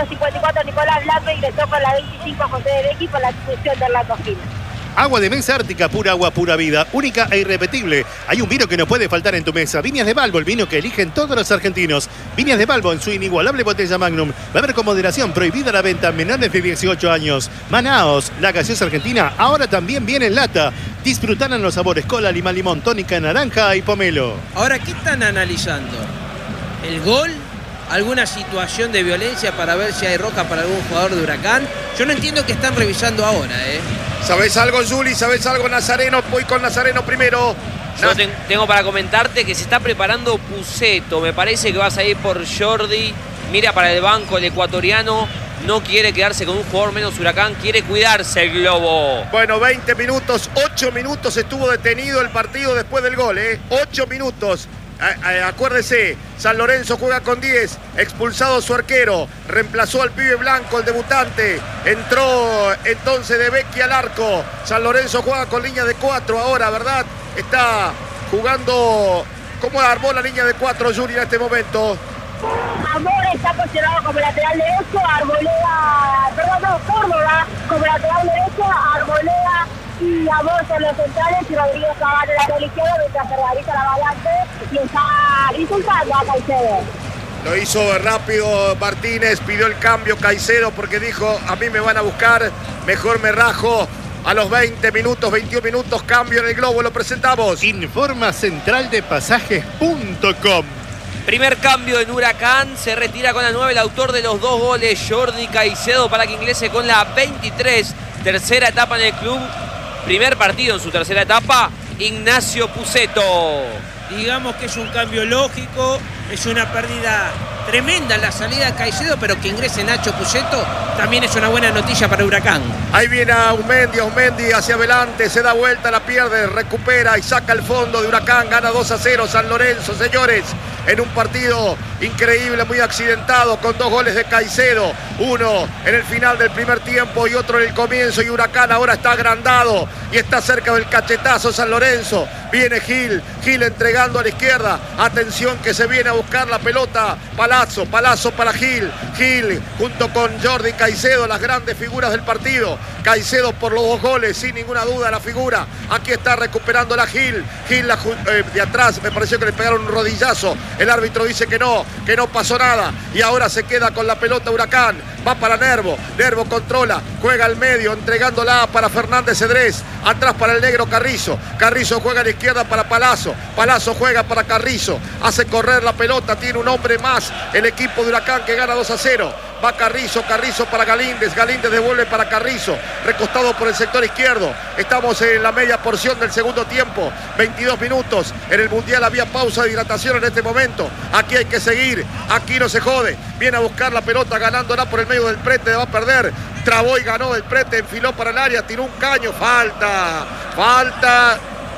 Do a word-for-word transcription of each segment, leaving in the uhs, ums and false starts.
número cincuenta y cuatro Nicolás Blanco, ingresó con la veinticinco José de Becky por la expulsión de Orlando Gil. Agua de mesa Ártica, pura agua, pura vida, única e irrepetible. Hay un vino que no puede faltar en tu mesa. Viñas de Balbo, el vino que eligen todos los argentinos. Viñas de Balbo en su inigualable botella Magnum. Va a haber con moderación, prohibida la venta a menores de dieciocho años. Manaos, la gaseosa argentina, ahora también viene en lata. Disfrutarán los sabores cola, limón, limón, tónica, naranja y pomelo. Ahora, ¿qué están analizando? ¿El gol? ¿Alguna situación de violencia para ver si hay roja para algún jugador de Huracán? Yo no entiendo qué están revisando ahora, ¿eh? ¿Sabés algo, Juli? ¿Sabés algo, Nazareno? Voy con Nazareno primero. Yo ten, tengo para comentarte que se está preparando Pusetto. Me parece que vas a ir por Jordi. Mira para el banco el ecuatoriano. No quiere quedarse con un jugador menos Huracán. Quiere cuidarse el globo. Bueno, veinte minutos, ocho minutos estuvo detenido el partido después del gol, ¿eh? ocho minutos. Acuérdese, San Lorenzo juega con diez, expulsado su arquero, reemplazó al pibe Blanco, el debutante, entró entonces de Becky al arco. San Lorenzo juega con línea de cuatro ahora, ¿verdad? Está jugando. ¿Cómo armó la línea de cuatro, Yuri, en este momento? Amor está posicionado como lateral derecho, Arboleda, perdón, no, Córdoba como lateral derecho, Arboleda y Amor son los centrales y Rodríguez Cabal en la lateral izquierda, mientras Fergarita la volante y está insultando a Caicedo. Lo hizo rápido Martínez, pidió el cambio Caicedo porque dijo, a mí me van a buscar, mejor me rajo. A los veinte minutos, veintiún minutos, cambio en el globo, lo presentamos. Informa central de pasajes punto com. Primer cambio en Huracán, se retira con la nueve el autor de los dos goles, Jordi Caicedo, para que ingrese con la veintitrés. Tercera etapa en el club, primer partido en su tercera etapa, Ignacio Pusetto. Digamos que es un cambio lógico, es una pérdida tremenda la salida de Caicedo, pero que ingrese Nacho Pusetto también es una buena noticia para Huracán. Ahí viene Aumendi, Aumendi hacia adelante, se da vuelta, la pierde, recupera y saca el fondo de Huracán, gana dos a cero San Lorenzo, señores, en un partido increíble, muy accidentado, con dos goles de Caicedo, uno en el final del primer tiempo y otro en el comienzo, y Huracán ahora está agrandado y está cerca del cachetazo San Lorenzo. Viene Gil, Gil entregando a la izquierda, atención que se viene a buscar la pelota, Palazzo, Palazzo para Gil, Gil junto con Jordi Caicedo, las grandes figuras del partido, Caicedo por los dos goles, sin ninguna duda la figura, aquí está recuperando la Gil, Gil la, eh, de atrás, me pareció que le pegaron un rodillazo, el árbitro dice que no, que no pasó nada, y ahora se queda con la pelota Huracán, va para Nervo, Nervo controla, juega al medio, entregándola para Fernández Cedrés, atrás para el negro Carrizo, Carrizo juega a la izquierda para Palazzo, Palazzo juega para Carrizo, hace correr la pelota, tiene un hombre más, el equipo de Huracán que gana dos a cero, va Carrizo, Carrizo para Galíndez, Galíndez devuelve para Carrizo, recostado por el sector izquierdo, estamos en la media porción del segundo tiempo, veintidós minutos, en el Mundial había pausa de hidratación en este momento, aquí hay que seguir, aquí no se jode, viene a buscar la pelota ganándola por el medio del Prete, va a perder, trabó y ganó el Prete, enfiló para el área, tiró un caño, falta, falta,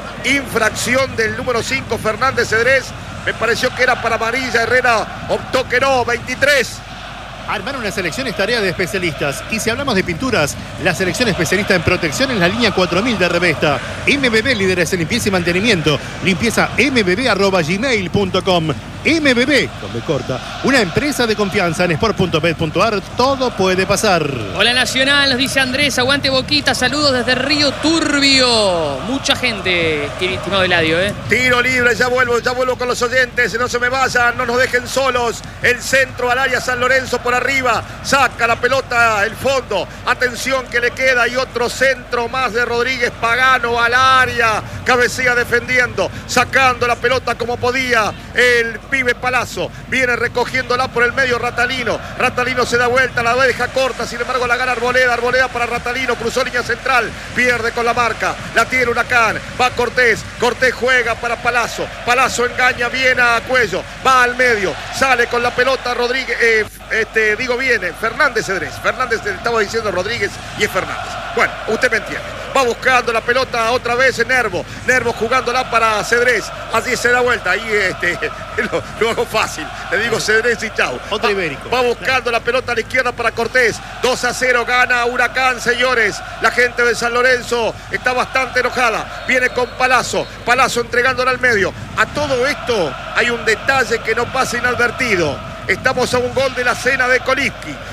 infracción del número cinco Fernández Cedrés, me pareció que era para amarilla, Herrera optó que no, veintitrés. Armar una selección es tarea de especialistas. Y si hablamos de pinturas, la selección especialista en protección es la línea cuatro mil de Revesta. M B B, líderes en limpieza y mantenimiento. Limpieza m b b arroba gmail punto com. M B B, con B corta, una empresa de confianza en sport punto bet punto a r. Todo puede pasar. Hola Nacional, nos dice Andrés, aguante Boquita, saludos desde Río Turbio. Mucha gente, estimado Eladio, ¿eh? Tiro libre, ya vuelvo, ya vuelvo con los oyentes, no se me vayan, no nos dejen solos. El centro al área San Lorenzo por arriba, saca la pelota, el fondo, atención que le queda y otro centro más de Rodríguez Pagano al área, cabecea defendiendo, sacando la pelota como podía el pibe Palazzo, viene recogiéndola por el medio Ratalino, Ratalino se da vuelta, la deja corta, sin embargo la gana Arboleda, Arboleda para Ratalino, cruzó línea central, pierde con la marca, la tiene Huracán, va Cortés, Cortés juega para Palazzo, Palazzo engaña bien a Cuello, va al medio, sale con la pelota Rodríguez, eh, este, digo viene, Fernández Cedrés, Fernández le estaba diciendo Rodríguez y es Fernández, bueno, usted me entiende. Va buscando la pelota otra vez en Nervo. Nervo jugándola para Cedrés. Así se da vuelta. Ahí este, lo, lo hago fácil. Le digo Cedrés y chau. Otro ibérico. Va buscando la pelota a la izquierda para Cortés. dos a cero gana Huracán, señores. La gente de San Lorenzo está bastante enojada. Viene con Palazzo. Palazzo entregándola al medio. A todo esto hay un detalle que no pasa inadvertido. Estamos a un gol de la cena de Koliski.